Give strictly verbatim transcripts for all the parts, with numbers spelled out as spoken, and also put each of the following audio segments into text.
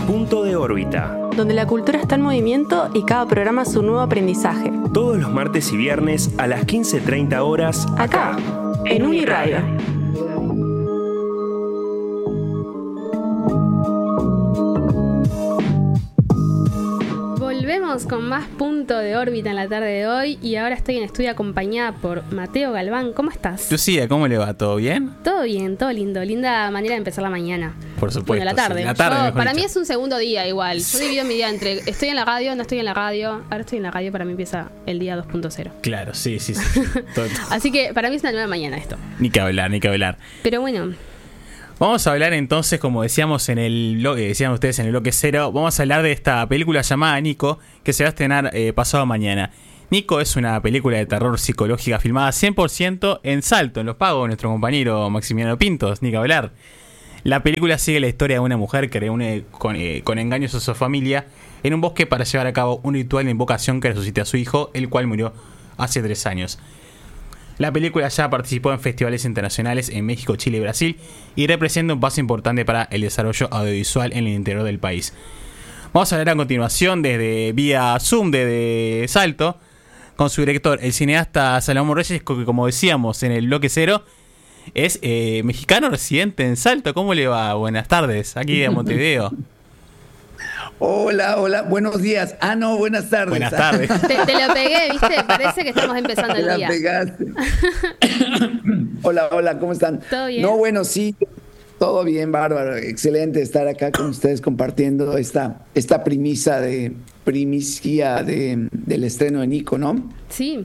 Punto de órbita, donde la cultura está en movimiento y cada programa es un nuevo aprendizaje. todos los martes y viernes a las quince treinta horas, Acá, en Uniradio. Volvemos con más Punto de órbita en la tarde de hoy y ahora estoy en estudio acompañada por Mateo Galván. ¿Cómo estás? Lucía, ¿cómo le va? ¿Todo bien? Todo bien, todo lindo. Linda manera de empezar la mañana. Por supuesto. Bueno, la tarde. Sí, la tarde Yo, mejor para dicho. mí es un segundo día igual. Yo divido mi día entre estoy en la radio, no estoy en la radio. Ahora estoy en la radio, para mí empieza el día dos punto cero. Claro, sí, sí, sí. Todo- todo. Así que para mí es una nueva mañana esto. Ni que hablar, ni que hablar. Pero bueno, Vamos a hablar entonces, como decíamos en el bloque, decían ustedes en el bloque cero, vamos a hablar de esta película llamada Nico, que se va a estrenar eh, pasado mañana. Nico es una película de terror psicológica filmada cien por ciento en Salto, en Los Pagos, nuestro compañero Maximiliano Pintos, ni que hablar. La película sigue la historia de una mujer que reúne con, eh, con engaños a su familia en un bosque para llevar a cabo un ritual de invocación que resucite a su hijo, el cual murió hace tres años. La película ya participó en festivales internacionales en México, Chile y Brasil y representa un paso importante para el desarrollo audiovisual en el interior del país. Vamos a hablar a continuación desde vía Zoom, desde Salto, con su director, el cineasta Salomón Reyes, que como decíamos en el bloque cero, es eh, mexicano residente en Salto. ¿Cómo le va? Buenas tardes, aquí de Montevideo. Hola, hola, buenos días. Ah, no, buenas tardes. Buenas tardes. te, te lo pegué, ¿viste? Parece que estamos empezando Te el la día. pegaste. Hola, hola, ¿cómo están? ¿Todo bien? No, bueno, sí, todo bien, bárbaro. Excelente estar acá con ustedes compartiendo esta, esta primisa de primicia de, del estreno de Nico, ¿no? Sí.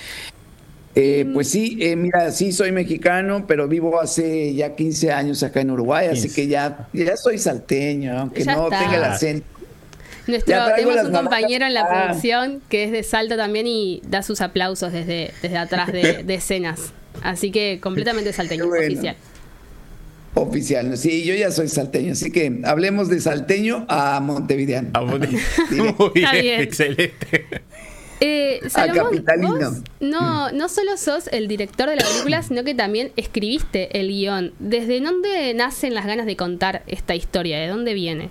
Eh, pues sí, eh, mira, sí soy mexicano, pero vivo hace ya quince años acá en Uruguay, así quince. que ya, ya soy salteño, aunque Ya no está. tenga el acento. Nuestro, Ya traigo tenemos las un naranjas. compañero en la Ah. producción que es de Salto también y da sus aplausos desde, desde atrás de, de escenas. Así que completamente salteño, Qué bueno. oficial. Oficial, ¿no? Sí, yo ya soy salteño, así que hablemos de salteño a montevideano. Ah, Muy bien, Está bien. excelente. Eh, Salomón, capitalino. vos no, no solo sos el director de la película, sino que también escribiste el guión. ¿Desde dónde nacen las ganas de contar esta historia? ¿De dónde viene?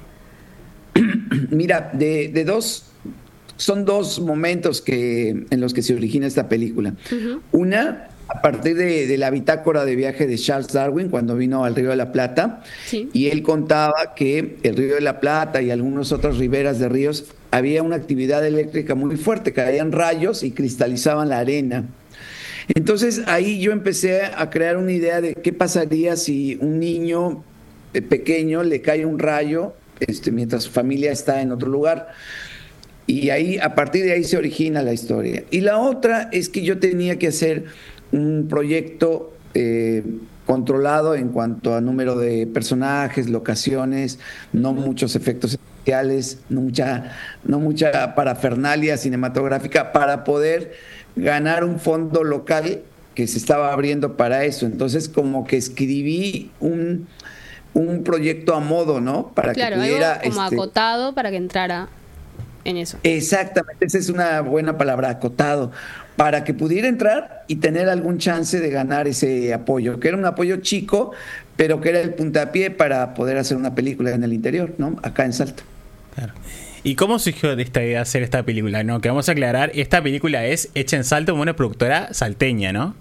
Mira, de, de dos, son dos momentos que, en los que se origina esta película. Ujú. Una, a partir de, de la bitácora de viaje de Charles Darwin, cuando vino al Río de la Plata, Sí. y él contaba que el Río de la Plata y algunas otras riberas de ríos había una actividad eléctrica muy fuerte, caían rayos y cristalizaban la arena. Entonces ahí yo empecé a crear una idea de qué pasaría si un niño eh, pequeño le cae un rayo este, mientras su familia está en otro lugar. Y ahí, a partir de ahí se origina la historia. Y la otra es que yo tenía que hacer un proyecto eh, controlado en cuanto a número de personajes, locaciones, no muchos efectos especiales, no mucha, no mucha parafernalia cinematográfica para poder ganar un fondo local que se estaba abriendo para eso. Entonces, como que escribí un, un proyecto a modo, ¿no? Para Claro, que pudiera... algo como este, acotado para que entrara en eso. Exactamente, esa es una buena palabra, acotado, para que pudiera entrar y tener algún chance de ganar ese apoyo, que era un apoyo chico, pero que era el puntapié para poder hacer una película en el interior, ¿no? Acá en Salto. Claro. ¿Y cómo surgió de esta idea de hacer esta película? No, que vamos a aclarar, esta película es hecha en Salto por una productora salteña, ¿no?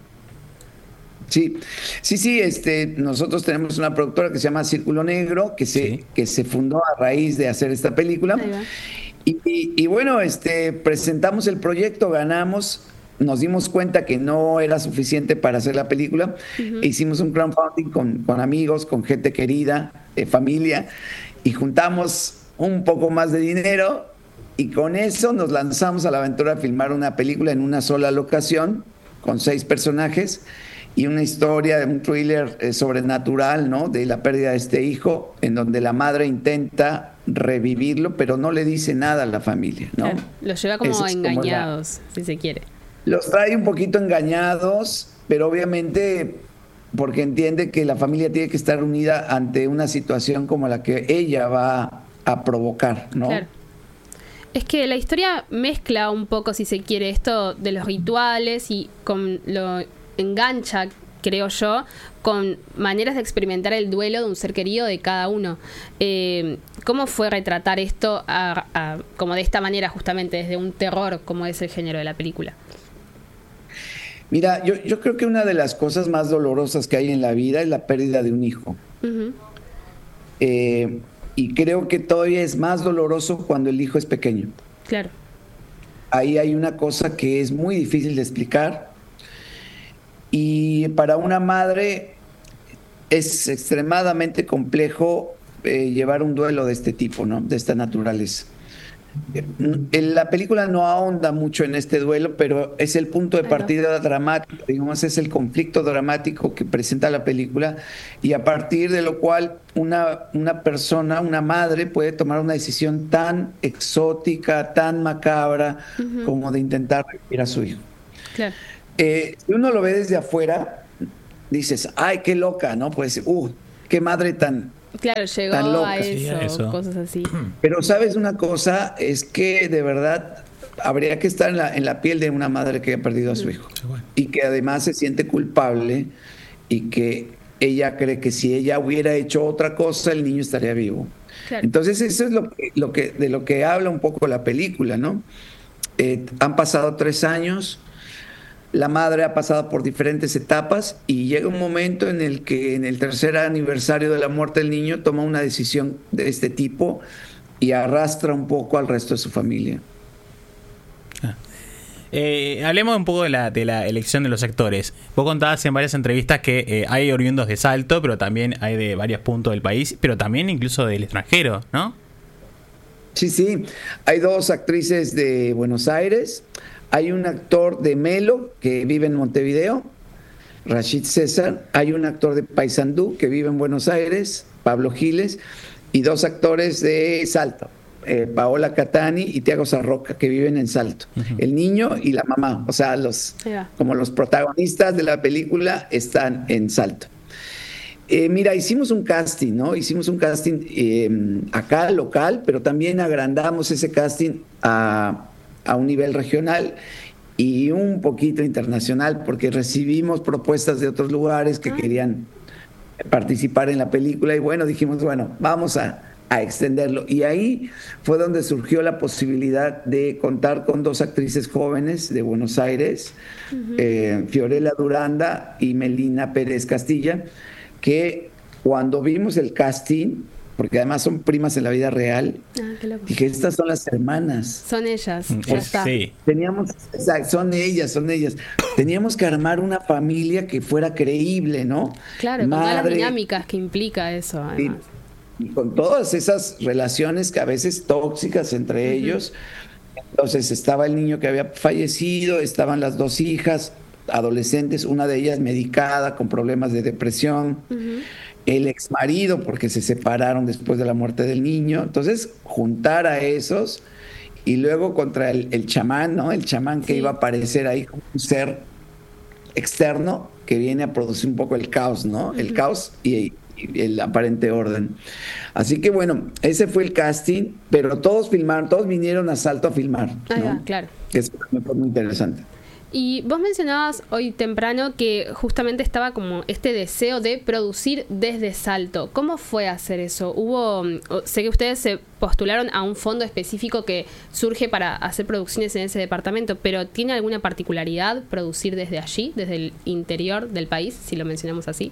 Sí, sí, sí, este, nosotros tenemos una productora que se llama Círculo Negro, que se, Sí. que se fundó a raíz de hacer esta película. Ahí va. Y, y- y bueno, este, presentamos el proyecto, ganamos, nos dimos cuenta que no era suficiente para hacer la película, e hicimos un crowdfunding con, con amigos, con gente querida, eh, familia, y juntamos un poco más de dinero, y con eso nos lanzamos a la aventura de filmar una película en una sola locación, con seis personajes, y una historia de un thriller eh, sobrenatural, ¿no? De la pérdida de este hijo, en donde la madre intenta revivirlo, pero no le dice nada a la familia, ¿no? Claro, los lleva como Esa es como la- engañados, si se quiere. Los trae un poquito engañados, pero obviamente porque entiende que la familia tiene que estar unida ante una situación como la que ella va a provocar, ¿no? Claro. Es que la historia mezcla un poco, si se quiere, esto de los rituales y con lo engancha creo yo, con maneras de experimentar el duelo de un ser querido de cada uno. Eh, ¿Cómo fue retratar esto a, a, como de esta manera, justamente desde un terror, como es el género de la película? Mira, yo, yo creo que una de las cosas más dolorosas que hay en la vida es la pérdida de un hijo. Uh-huh. Eh, y creo que todavía es más doloroso cuando el hijo es pequeño. Claro. Ahí hay una cosa que es muy difícil de explicar. Y para una madre es extremadamente complejo eh, llevar un duelo de este tipo, ¿no? De esta naturaleza. La película no ahonda mucho en este duelo, pero es el punto de partida dramático, digamos, es el conflicto dramático que presenta la película, y a partir de lo cual una, una persona, una madre puede tomar una decisión tan exótica, tan macabra, uh-huh, como de intentar revivir a su hijo. Claro. Eh, si uno lo ve desde afuera, dices, ay, qué loca, ¿no? Pues, uh, qué madre tan... Claro, llegó tan loca. a eso, sí, a eso, cosas así. Pero sabes una cosa, es que de verdad habría que estar en la, en la piel de una madre que ha perdido a su hijo, sí, bueno, y que además se siente culpable y que ella cree que si ella hubiera hecho otra cosa, el niño estaría vivo. Claro. Entonces eso es lo que, lo que, de lo que habla un poco la película, ¿no? Eh, han pasado tres años. La madre ha pasado por diferentes etapas y llega un momento en el que en el tercer aniversario de la muerte del niño toma una decisión de este tipo y arrastra un poco al resto de su familia. Ah. Eh, hablemos un poco de la, de la elección de los actores. Vos contabas en varias entrevistas que eh, hay oriundos de Salto, pero también hay de varios puntos del país, pero también incluso del extranjero, ¿no? Sí, sí. Hay dos actrices de Buenos Aires. Hay un actor de Melo que vive en Montevideo, Rashid César. Hay un actor de Paysandú que vive en Buenos Aires, Pablo Giles. Y dos actores de Salto, eh, Paola Catani y Tiago Sarroca, que viven en Salto. Uh-huh. El niño y la mamá, o sea, los, yeah. como los protagonistas de la película están en Salto. Eh, mira, hicimos un casting, ¿no? Hicimos un casting eh, acá, local, pero también agrandamos ese casting a... a un nivel regional y un poquito internacional, porque recibimos propuestas de otros lugares que querían participar en la película y bueno, dijimos, bueno, vamos a, a extenderlo. Y ahí fue donde surgió la posibilidad de contar con dos actrices jóvenes de Buenos Aires, uh-huh, eh, Fiorella Duranda y Melina Pérez Castilla, que cuando vimos el casting, porque además son primas en la vida real, ah, dije, estas son las hermanas. Son ellas, pues, ya está. Sí. Teníamos, son ellas, son ellas. Teníamos que armar una familia que fuera creíble, ¿no? Claro, Madre, con todas las dinámicas que implica eso, además. Y, y con todas esas relaciones que a veces tóxicas entre uh-huh, ellos. Entonces estaba el niño que había fallecido, estaban las dos hijas adolescentes, una de ellas medicada con problemas de depresión. Uh-huh. El ex marido, porque se separaron después de la muerte del niño. Entonces, juntar a esos y luego contra el, el chamán, ¿no? El chamán que sí. iba a aparecer ahí como un ser externo que viene a producir un poco el caos, ¿no? Uh-huh. El caos y, y el aparente orden. Así que bueno, ese fue el casting, pero todos filmaron, todos vinieron a Salto a filmar, ¿no? Ah, ya, claro. Que eso me fue muy interesante. Y vos mencionabas hoy temprano que justamente estaba como este deseo de producir desde Salto. ¿Cómo fue hacer eso? Hubo, sé que ustedes se postularon a un fondo específico que surge para hacer producciones en ese departamento, pero ¿tiene alguna particularidad producir desde allí, desde el interior del país, si lo mencionamos así?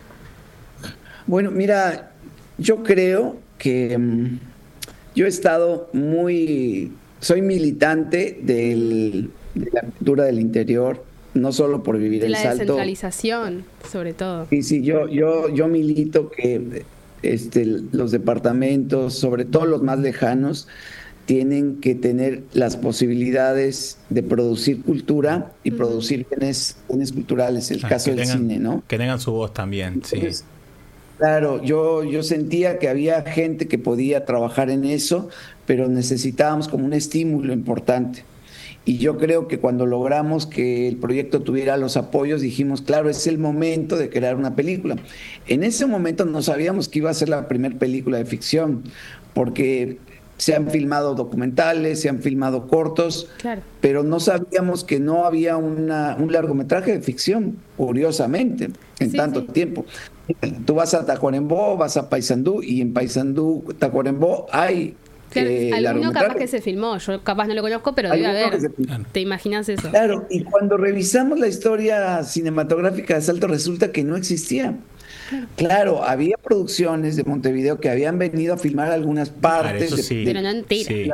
Bueno, mira, yo creo que um, yo he estado muy, soy militante del... de la cultura del interior, no solo por vivir de en la Salto. La descentralización, sobre todo. Sí, sí, yo, yo, yo milito que este, los departamentos, sobre todo los más lejanos, tienen que tener las posibilidades de producir cultura y uh-huh, producir bienes, bienes culturales, el ah, caso del tengan, cine, ¿no? Que tengan su voz también, Entonces, sí. Claro, yo, yo sentía que había gente que podía trabajar en eso, pero necesitábamos como un estímulo importante. Y yo creo que cuando logramos que el proyecto tuviera los apoyos, dijimos, claro, es el momento de crear una película. En ese momento no sabíamos que iba a ser la primera película de ficción, porque Se han filmado documentales, se han filmado cortos, Claro. pero no sabíamos que no había una, un largometraje de ficción, curiosamente, en Sí, tanto sí. tiempo. Tú vas a Tacuarembó, vas a Paysandú, y en Paysandú, Tacuarembó hay Claro, eh, alguno largometraje. capaz que se filmó, yo capaz no lo conozco, pero Hay debe uno haber. que se filmó. ¿Te imaginas eso? Claro, y cuando revisamos la historia cinematográfica de Salto, resulta que no existía. Claro, había producciones de Montevideo que habían venido a filmar algunas partes, eso de- sí. de- Pero no entera. Sí.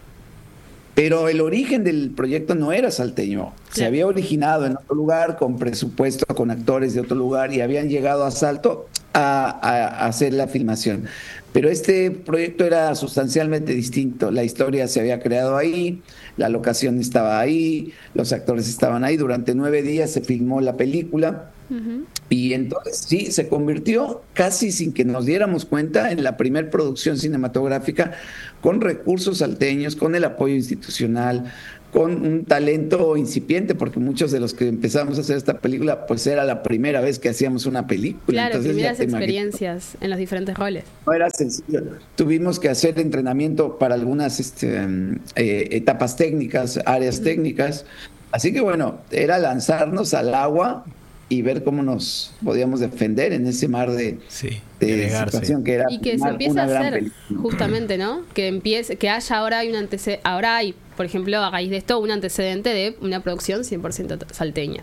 pero el origen del proyecto no era salteño. Se Claro. había originado en otro lugar, con presupuesto, con actores de otro lugar, y habían llegado a Salto a, a- a hacer la filmación. Pero este proyecto era sustancialmente distinto. La historia se había creado ahí, la locación estaba ahí, los actores estaban ahí. Durante nueve días se filmó la película. Ujú. Y entonces sí, se convirtió casi sin que nos diéramos cuenta en la primer producción cinematográfica con recursos salteños, con el apoyo institucional, con un talento incipiente, porque muchos de los que empezamos a hacer esta película, pues era la primera vez que hacíamos una película. Claro, Entonces, ya primeras te imaginas, experiencias en los diferentes roles. no era sencillo. Tuvimos que hacer entrenamiento para algunas este, eh, etapas técnicas, áreas técnicas. Así que bueno, era lanzarnos al agua y ver cómo nos podíamos defender en ese mar de, Sí, de agregarse. situación que era Y que se filmar empiece a una gran hacer, película. justamente, ¿no? Que empiece, que haya ahora hay un antecedente, ahora hay, por ejemplo, a raíz de esto, un antecedente de una producción cien por ciento salteña.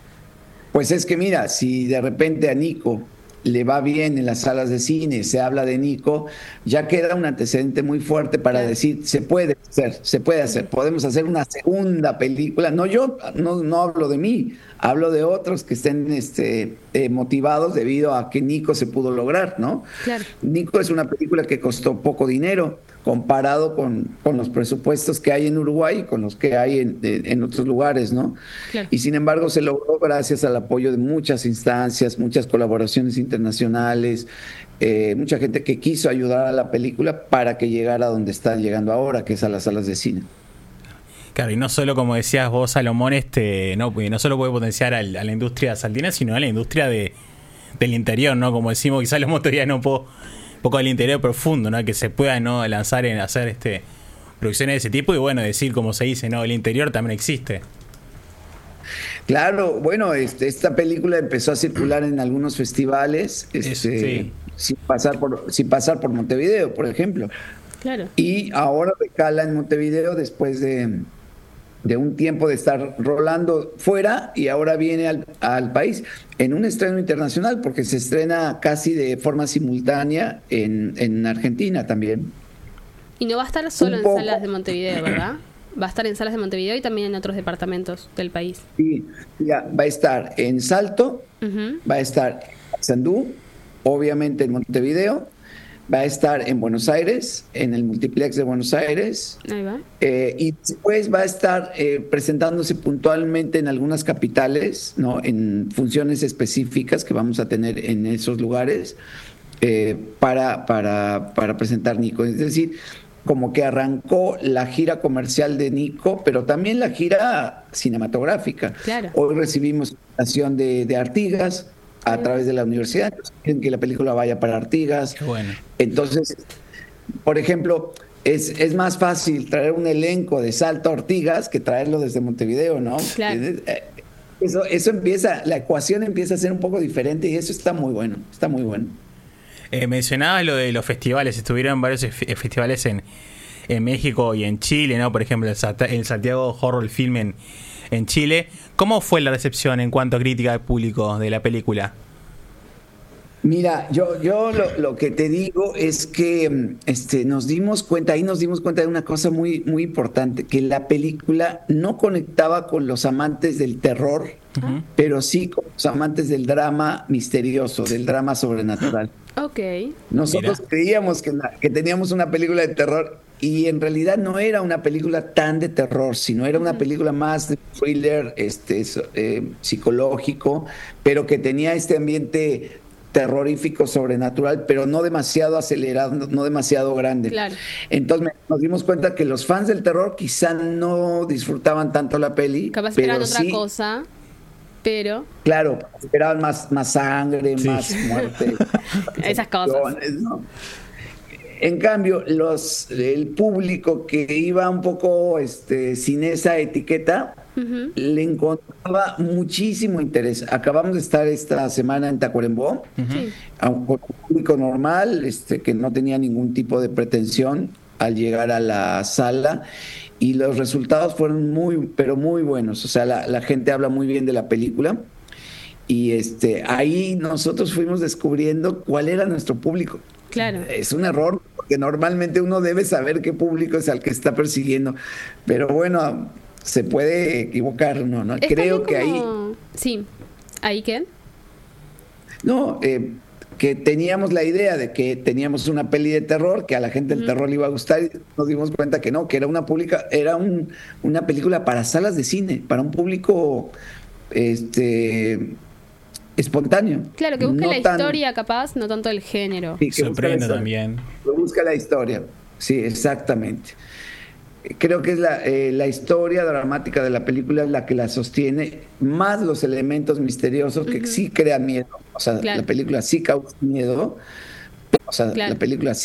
Pues es que mira, si de repente a Nico le va bien en las salas de cine, se habla de Nico, ya queda un antecedente muy fuerte para Claro. decir, se puede hacer, se puede hacer, podemos hacer una segunda película. No, yo no, no hablo de mí, hablo de otros que estén este, eh, motivados debido a que Nico se pudo lograr, ¿no? Claro. Nico es una película que costó poco dinero comparado con, con los presupuestos que hay en Uruguay y con los que hay en, en- en otros lugares, ¿no? Claro. Y sin embargo se logró gracias al apoyo de muchas instancias, muchas colaboraciones internacionales, eh, mucha gente que quiso ayudar a la película para que llegara a donde está llegando ahora, que es a las salas de cine. Claro, y no solo, como decías vos, Salomón, este, no, no solo puede potenciar al- a la industria saltina, sino a la industria de, del interior, ¿no? Como decimos, quizás los todavía no puedo, un poco del interior profundo, ¿no? Que se pueda, ¿no?, lanzar en hacer este producciones de ese tipo y, bueno, decir, como se dice, ¿no?, el interior también existe. Claro, bueno, este, esta película empezó a circular en algunos festivales, este, Es- sí. sin pasar por, sin pasar por Montevideo, por ejemplo. Claro. Y ahora recala en Montevideo después de, de un tiempo de estar rolando fuera, y ahora viene al, al país en un estreno internacional, porque se estrena casi de forma simultánea en, en Argentina también. Y no va a estar solo Un en poco. salas de Montevideo, ¿verdad? Va a estar en salas de Montevideo y también en otros departamentos del país. Sí, ya, va a estar en Salto, Ujú. va a estar en Sandú, obviamente en Montevideo, va a estar en Buenos Aires, en el Multiplex de Buenos Aires, Ahí va. eh, y después va a estar eh, presentándose puntualmente en algunas capitales, ¿no?, en funciones específicas que vamos a tener en esos lugares eh, para, para, para presentar Nico. Es decir, como que arrancó la gira comercial de Nico, pero también la gira cinematográfica. Claro. Hoy recibimos invitación de, de Artigas a través de la universidad, entonces quieren que la película vaya para Artigas. Qué bueno. Entonces, por ejemplo, es, es más fácil traer un elenco de Salto a Artigas que traerlo desde Montevideo, ¿no? Claro. Eh, Eso, eso empieza, la ecuación empieza a ser un poco diferente, y eso está muy bueno, está muy bueno. Eh, mencionabas lo de los festivales, estuvieron varios ef- festivales en, en México y en Chile, ¿no? Por ejemplo, el, Sata- el Santiago Horror Film en, en Chile. ¿Cómo fue la recepción en cuanto a crítica del público de la película? Mira, yo, yo lo, lo que te digo es que mm, este, nos dimos cuenta, ahí nos dimos cuenta de una cosa muy, muy importante, que la película no conectaba con los amantes del terror, Ujú. pero sí con los amantes del drama misterioso, del drama sobrenatural. Ok. Nosotros Mira. creíamos que, la- que teníamos una película de terror, y en realidad no era una película tan de terror, sino era una película más de thriller este, so- eh, psicológico, pero que tenía este ambiente terrorífico, sobrenatural, pero no demasiado acelerado, no- no demasiado grande. Claro. Entonces me- nos dimos cuenta que los fans del terror quizá no disfrutaban tanto la peli, Capaz pero esperan otra sí, cosa, pero claro, esperaban más, más sangre, Sí. más muerte. esas cosas. ¿no? En cambio, los, el público que iba un poco este, sin esa etiqueta, uh-huh. le encontraba muchísimo interés. Acabamos de estar esta semana en Tacuarembó, uh-huh. a un público normal, este, que no tenía ningún tipo de pretensión al llegar a la sala, y los resultados fueron muy, pero muy buenos. O sea, la, la gente habla muy bien de la película, y este, ahí nosotros fuimos descubriendo cuál era nuestro público. Claro. Es un error, porque normalmente uno debe saber qué público es al que está persiguiendo, pero bueno, se puede equivocar, ¿no? ¿no? Creo que como... ahí... Sí, ¿ahí qué? No, eh, que teníamos la idea de que teníamos una peli de terror, que a la gente el uh-huh. terror le iba a gustar, y nos dimos cuenta que no, que era una pública, era un, una película para salas de cine, para un público este espontáneo. Claro, que busca no la tan, historia capaz, no tanto el género. Sí, que sorprende también. Busca la historia, sí, exactamente. Creo que es la, eh, la historia dramática de la película es la que la sostiene, más los elementos misteriosos que uh-huh. sí crean miedo. O sea, claro. la película sí causa miedo, o sea, claro. la película sí